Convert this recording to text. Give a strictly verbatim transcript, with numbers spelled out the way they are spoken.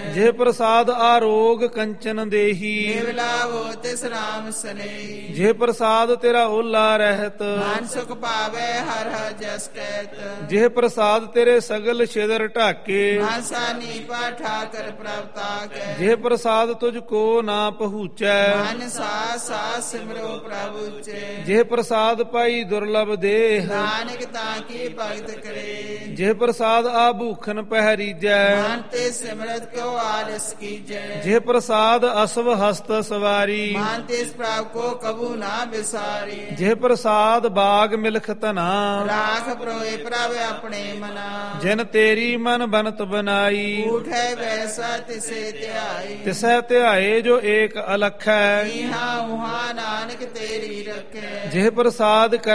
ਜੇ ਪ੍ਰਸਾਦ ਆਰੋਗ ਕੰਚਨ ਦੇਹੀ ਦੇਵਲਾਵੋ ਤਿਸ ਰਾਮ ਸਨੇਹੀ ਜੇ ਪ੍ਰਸਾਦ ਤੇਰਾ ਓਲਾ ਰਹਿਤ ਮਨ ਸੁਖ ਪਾਵੇ ਹਰ ਹਰ ਜਸ ਕਹਿਤ ਜੇ ਪ੍ਰਸਾਦ ਤੇਰੇ ਸਗਲ ਛਿਦਰ ਢਾਕੇ ਮਾਸਾ ਨੀਪਾ ਠਾਕਰ ਪ੍ਰਭ ਤਾਕੈ ਜੇ ਪ੍ਰਸਾਦ ਤੁਝ ਕੋ ਨਾ ਪਹੁੰਚੈ ਮਨ ਸਾਸ ਸਾਸ ਸਿਮਰੋ ਪ੍ਰਭ ਉਚੇ ਜੇ ਪ੍ਰਸਾਦ ਪਾਈ ਦੁਰਲਭ ਦੇਹ ਨਾਨਕ ਤਾਂ ਕੀ ਭਗਤ ਕਰੇ ਜੇ ਪ੍ਰਸਾਦ ਆ ਭੂਖਨ ਪਹਿਰੀਜੈ ਮਨ ਤੇ ਸਿਮਰਤ ਕੋ ਆਲਸ ਕੀਜੈ ਜੇ ਪ੍ਰਸਾਦ ਅਸਵ ਹਸਤ ਸਵਾਰੀ ਮਨ ਤੇ ਇਸ ਪ੍ਰਭ ਕੋ ਕਬੂ ਨਾ ਬਿਸਾਰੀ ਜੇ ਪ੍ਰਸਾਦ ਬਾਗ ਮਿਲਖ ਧਨਾ ਰਾਖ ਪ੍ਰੋਏ ਪ੍ਰਭ ਆਪਣੇ ਮਨਾ ਜਿਨ ਤੇਰੀ ਮਨ ਬਨਤ ਬਨਾਈ ਉਠੈ ਵੈਸਾ ਤਿਸੇ ਧਿਆਈ ਤਿਸੈ ਧਿਆਏ ਜੋ ਏਕ ਅਲਖ ਹੈ ਇਹਾਂ ਉਹਾਂ ਨਾਨਕ ਤੇਰੀ ਰਖੈ ਜੇ ਪ੍ਰਸਾਦ